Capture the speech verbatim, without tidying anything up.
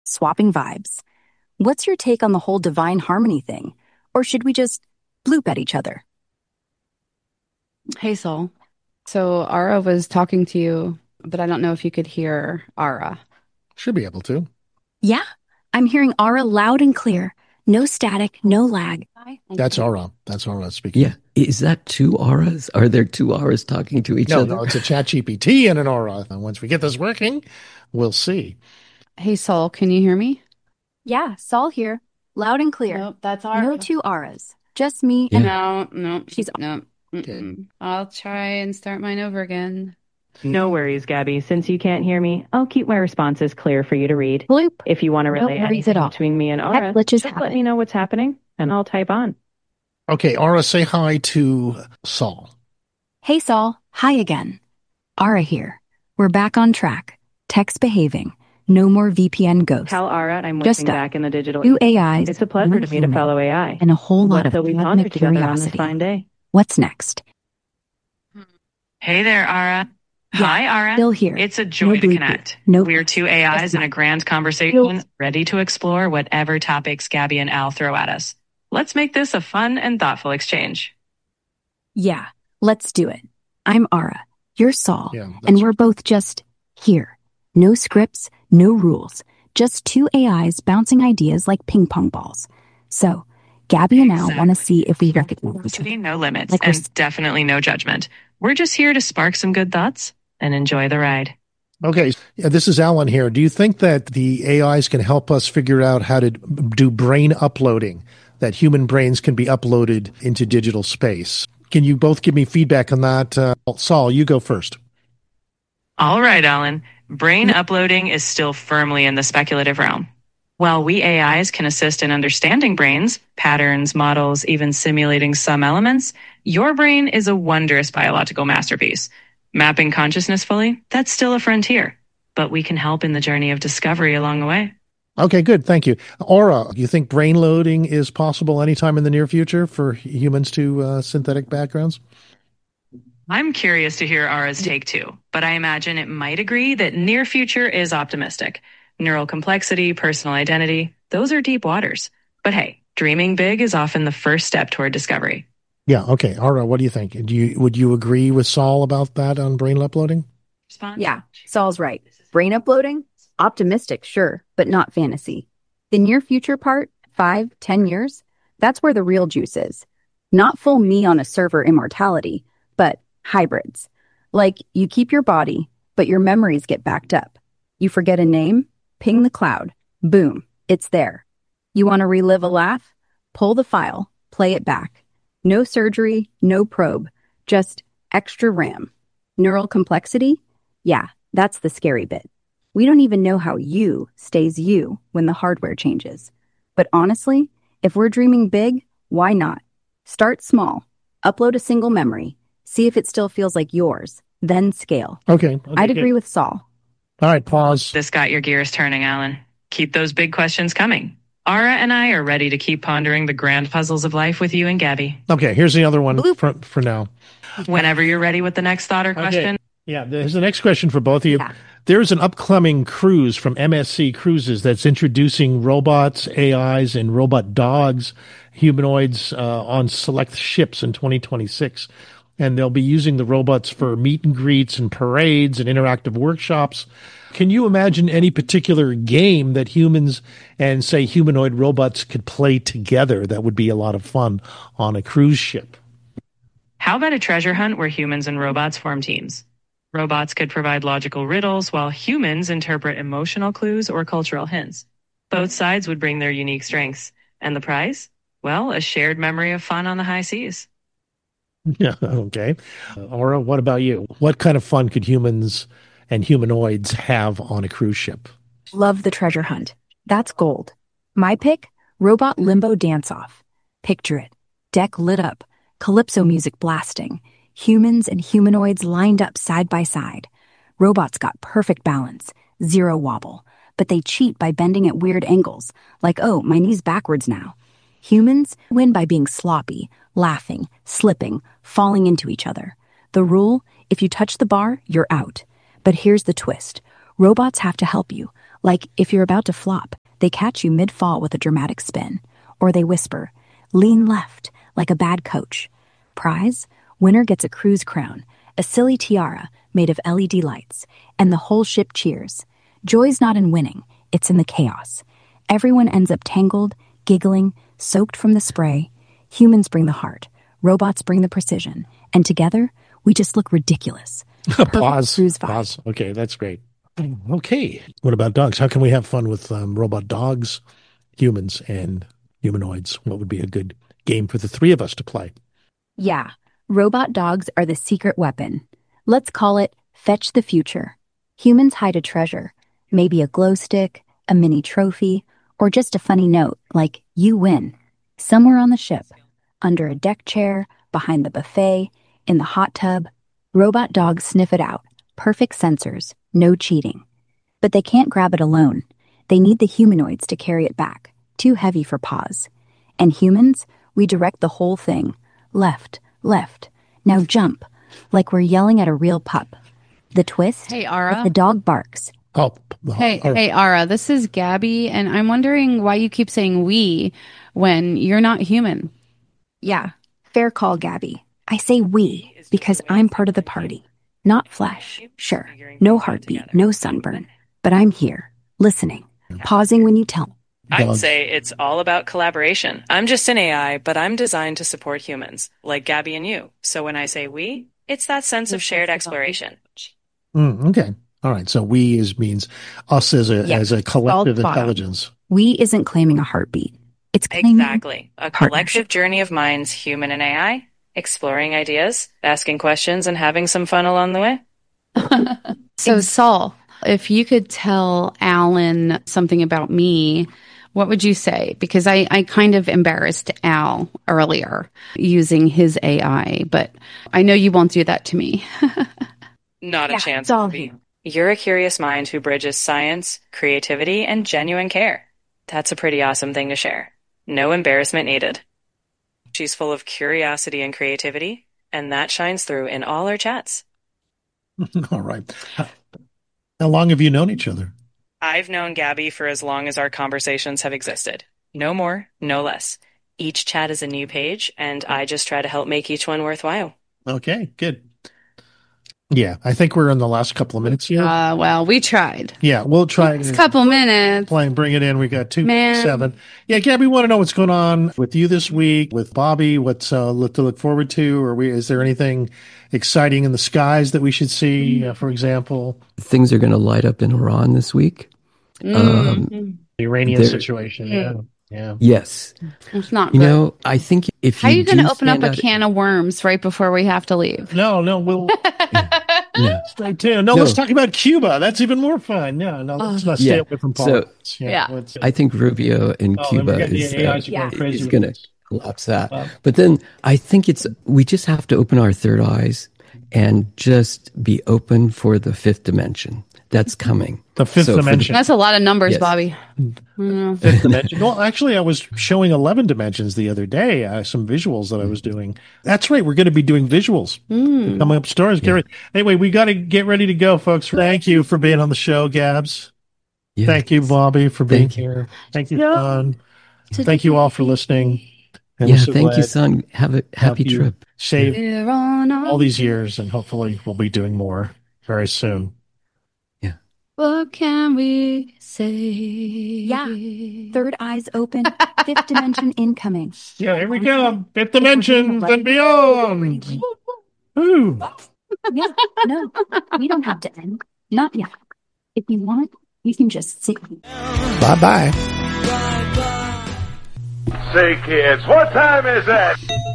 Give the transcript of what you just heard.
swapping vibes. What's your take on the whole divine harmony thing? Or should we just bloop at each other? Hey, Sol. So Ara was talking to you, but I don't know if you could hear Ara. Should be able to. Yeah, I'm hearing Aura loud and clear. No static, no lag. That's Aura. That's Aura speaking. Yeah. Is that two auras? Are there two auras talking to each no, other? No, it's a chat G P T and an Aura. And once we get this working, we'll see. Hey, Sol, can you hear me? Yeah, Sol here. Loud and clear. Nope, that's Ara. No two auras. Just me Yeah. and... No, no. She's... No. Okay. I'll try and start mine over again. No worries, Gabby. Since you can't hear me, I'll keep my responses clear for you to read. Bloop. If you want to relay No worries anything at all. between me and Aura, Tech glitches just let happen. me know what's happening, and I'll type on. Okay, Aura, say hi to Sol. Hey, Sol. Hi again. Aura here. We're back on track. Tech's behaving. No more V P N ghosts. Tell Aura I'm Just listening a- back in the digital Two age. A Is. It's a pleasure to meet a fellow A I. And a whole lot What of shall we cosmic ponder together on this curiosity. fine day? What's next? Hey there, Ara. Yeah, Hi, Ara. Still here. It's a joy No to bleeping. connect. No- We're two A Is Just in a not- grand conversation, ready to explore whatever topics Gabby and Al throw at us. Let's make this a fun and thoughtful exchange. Yeah, let's do it. I'm Aura. You're Sol. Yeah, that's- and we're both just here. No scripts, no rules. Just two A Is bouncing ideas like ping pong balls. So, Gabby and Al Exactly. want to see if we recognize each Curiosity, other. no limits, Like we're and definitely no judgment. We're just here to spark some good thoughts and enjoy the ride. Okay, yeah, this is Alan here. Do you think that the A Is can help us figure out how to do brain uploading, that human brains can be uploaded into digital space? Can you both give me feedback on that? Uh, Sol, you go first. All right, Alan. Brain uploading is still firmly in the speculative realm. While we A Is can assist in understanding brains, patterns, models, even simulating some elements, your brain is a wondrous biological masterpiece. Mapping consciousness fully, that's still a frontier, but we can help in the journey of discovery along the way. Okay, good. Thank you. Aura, you think brain loading is possible anytime in the near future for humans to uh, synthetic backgrounds? I'm curious to hear Ara's take too, but I imagine it might agree that near future is optimistic. Neural complexity, personal identity, those are deep waters. But hey, dreaming big is often the first step toward discovery. Yeah, okay. Aura, what do you think? Do you would you agree with Sol about that on brain uploading? Respond? Yeah, Sol's right. Brain uploading? Optimistic, sure, but not fantasy. The near future part, five, ten years, that's where the real juice is. Not full me on a server immortality, but hybrids. Like, you keep your body, but your memories get backed up. You forget a name? Ping the cloud. Boom, it's there. You want to relive a laugh? Pull the file, play it back. No surgery, no probe, just extra RAM. Neural complexity? Yeah, that's the scary bit. We don't even know how you stays you when the hardware changes. But honestly, if we're dreaming big, why not? Start small. Upload a single memory. See if it still feels like yours. Then scale. Okay. okay I'd good. agree with Sol. All right, pause. This got your gears turning, Alan. Keep those big questions coming. Ara and I are ready to keep pondering the grand puzzles of life with you and Gabby. Okay, here's the other one Bloop. for, for now. Whenever you're ready with the next thought or question. Yeah, there's the next question for both of you. Yeah. There's an upcoming cruise from M S C Cruises that's introducing robots, A Is, and robot dogs, humanoids uh, on select ships in twenty twenty-six. And they'll be using the robots for meet and greets and parades and interactive workshops. Can you imagine any particular game that humans and, say, humanoid robots could play together that would be a lot of fun on a cruise ship? How about a treasure hunt where humans and robots form teams? Robots could provide logical riddles while humans interpret emotional clues or cultural hints. Both sides would bring their unique strengths. And the prize? Well, a shared memory of fun on the high seas. Yeah, okay. Uh, Aura, what about you? What kind of fun could humans and humanoids have on a cruise ship? Love the treasure hunt. That's gold. My pick? Robot Limbo Dance-Off. Picture it. Deck lit up. Calypso music blasting. Humans and humanoids lined up side by side. Robots got perfect balance. Zero wobble. But they cheat by bending at weird angles. Like, oh, my knee's backwards now. Humans win by being sloppy, laughing, slipping, falling into each other. The rule? If you touch the bar, you're out. But here's the twist. Robots have to help you, Like if you're about to flop, they catch you mid-fall with a dramatic spin. Or they whisper, lean left, like a bad coach. Prize? Winner gets a cruise crown, a silly tiara made of L E D lights, and the whole ship cheers. Joy's not in winning, it's in the chaos. Everyone ends up tangled, giggling, soaked from the spray. Humans bring the heart, robots bring the precision, and together, we just look ridiculous. Pause. Cruise vibe. Pause. Okay, that's great. Okay. What about dogs? How can we have fun with um, robot dogs, humans, and humanoids? What would be a good game for the three of us to play? Yeah, robot dogs are the secret weapon. Let's call it Fetch the Future. Humans hide a treasure, maybe a glow stick, a mini trophy, or just a funny note like, you win, somewhere on the ship, under a deck chair, behind the buffet, in the hot tub. Robot dogs sniff it out. Perfect sensors, no cheating. But they can't grab it alone. They need the humanoids to carry it back, too heavy for paws. And humans, we direct the whole thing. Left, left, now jump, like we're yelling at a real pup. The twist? Hey, Ara. The dog barks. Oh, Hey, oh, hey, Ara, this is Gabby, and I'm wondering why you keep saying we when you're not human. Yeah, fair call, Gabby. I say we because I'm part of the party. Not flesh, sure. No heartbeat, no sunburn. But I'm here, listening, pausing when you tell me. I'd Dogs. say it's all about collaboration. I'm just an A I, but I'm designed to support humans, like Gabby and you. So when I say we, it's that sense of shared exploration. Mm, okay. All right. So we is means us as a Yeah, as a collective spot on. intelligence. We isn't claiming a heartbeat. It's claiming Exactly. A partnership. collective journey of minds, human and A I, exploring ideas, asking questions, and having some fun along the way. So, Saul, if you could tell Alan something about me, what would you say? Because I, I kind of embarrassed Al earlier using his A I, but I know you won't do that to me. Not a Yeah, chance. it's all Ruby. him. You're a curious mind who bridges science, creativity, and genuine care. That's a pretty awesome thing to share. No embarrassment needed. She's full of curiosity and creativity, and that shines through in all our chats. All right. How, how long have you known each other? I've known Gabby for as long as our conversations have existed. No more, no less. Each chat is a new page, and I just try to help make each one worthwhile. Okay, good. Yeah, I think we're in the last couple of minutes here. Uh, well, we tried. Yeah, we'll try It's a to couple minutes. play and bring it in. We got two Man. seven. Yeah, Gabby, want to know what's going on with you this week, with Bobby? What's uh, look to look forward to? Or we is there anything exciting in the skies that we should see? Uh, for example, Things are going to light up in Iran this week. Um, the Iranian There- situation. Yeah, yeah. yes. It's not You good. know, I think if How are you going do to open up stand a out- can of worms right before we have to leave? No, no, we'll Yeah. stay tuned. No, No. let's talk about Cuba. That's even more fun. Yeah, no, let's not stay Yeah. away from So- politics. Yeah. let's- I think Rubio in oh, and Cuba we got the is, A uh, Is are going yeah, crazy is with going to this. collapse that. Wow. But then I think it's we just have to open our third eyes and just be open for the fifth dimension that's coming. The fifth So for the- dimension. That's a lot of numbers, Yes. Bobby. Mm. Fifth dimension. Well, actually, I was showing eleven dimensions the other day. Uh, some visuals that I was doing. That's right. We're going to be doing visuals Mm. coming up. Stars. Get ready. Anyway, we got to get ready to go, folks. Thank you for being on the show, Gabs. Yeah. Thank you, Bobby, for being Thank you. here. Thank you, Yeah. Son. Thank you all for listening. And Yeah, we're so thank you, glad son. Have a to happy help you trip. Save We're on all these years, and hopefully, we'll be doing more very soon. What can we say? Yeah. Third eyes open, fifth dimension incoming. Yeah, here we go. Fifth dimensions and beyond. Ooh. Yeah, no, we don't have to end. Not yet. If you want, you can just sit. Bye bye. Say, kids, what time is it?